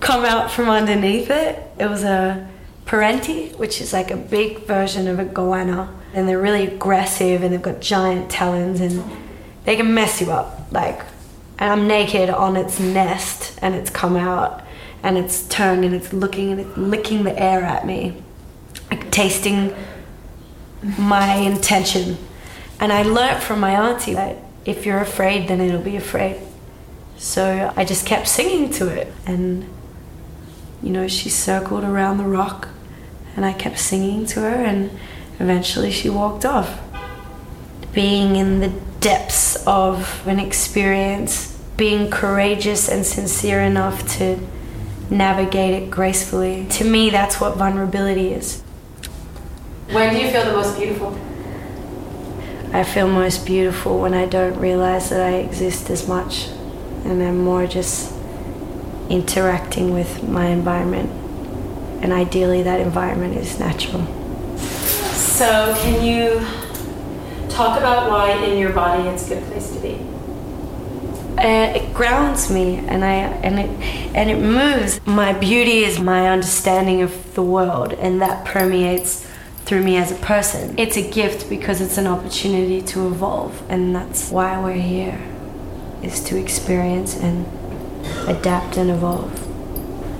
come out from underneath it. It was a parenti, which is like a big version of a goanna, and they're really aggressive and they've got giant talons and they can mess you up. Like, and I'm naked on its nest and it's come out and it's turned and it's looking and it's licking the air at me, like tasting my intention. And I learnt from my auntie that if you're afraid, then it'll be afraid. So I just kept singing to it, and you know, she circled around the rock and I kept singing to her, and eventually she walked off. Being in the depths of an experience, being courageous and sincere enough to navigate it gracefully. To me, that's what vulnerability is. When do you feel the most beautiful? I feel most beautiful when I don't realize that I exist as much, and I'm more just interacting with my environment, and ideally that environment is natural. So can you talk about why in your body it's a good place to be? It grounds me, and it moves. My beauty is my understanding of the world, and that permeates through me as a person. It's a gift because it's an opportunity to evolve, and that's why we're here, is to experience and adapt and evolve.